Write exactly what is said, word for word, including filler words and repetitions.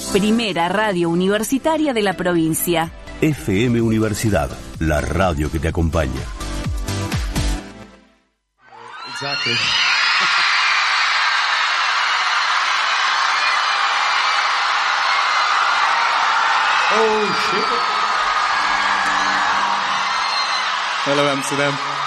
primera radio universitaria de la provincia. F M Universidad, la radio que te acompaña. Exactly. Oh shit. Hello Amsterdam.